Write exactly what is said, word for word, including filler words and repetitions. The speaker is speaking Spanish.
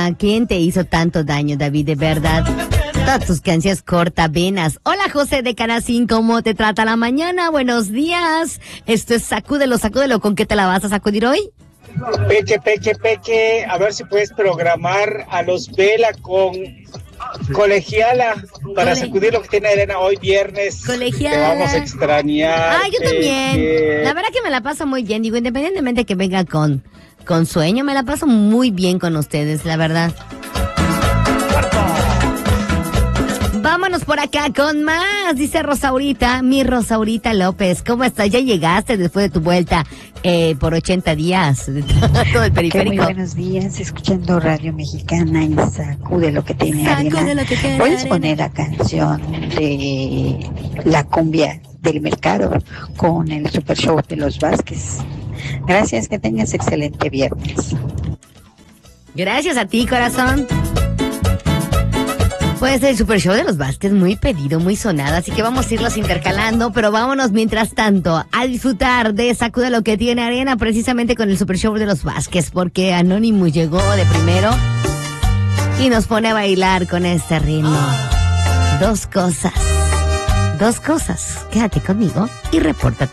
vida. ¿Quién te hizo tanto daño, David? De verdad. Todas tus canciones cortavenas. Hola, José de Canacín, ¿cómo te trata la mañana? Buenos días. Esto es Sacúdelo, Sacúdelo. ¿Con qué te la vas a sacudir hoy? Peque, peque, peque. A ver si puedes programar a los Vela con Colegiala para Cole... sacudir lo que tiene Arena hoy viernes. Colegiala. Te vamos a extrañar. Ah, yo también. Peque. La verdad que me la paso muy bien. Digo, independientemente de que venga con, con sueño, me la paso muy bien con ustedes, la verdad. Vámonos por acá con más, dice Rosaurita, mi Rosaurita López. ¿Cómo estás? Ya llegaste después de tu vuelta eh, por ochenta días, todo el periférico. Muy buenos días, escuchando Radio Mexicana y Sacude lo que tiene Sacude arena. Lo que tiene ¿Puedes arena? poner la canción de la cumbia del mercado con el Super Show de los Vázquez? Gracias, que tengas excelente viernes. Gracias a ti, corazón. Pues el Super Show de los Vázquez, muy pedido, muy sonado, así que vamos a irlos intercalando, pero vámonos mientras tanto a disfrutar de Sacude lo que tiene arena, precisamente con el Super Show de los Vázquez, porque Anonymous llegó de primero y nos pone a bailar con este ritmo. Dos cosas, dos cosas, quédate conmigo y repórtate.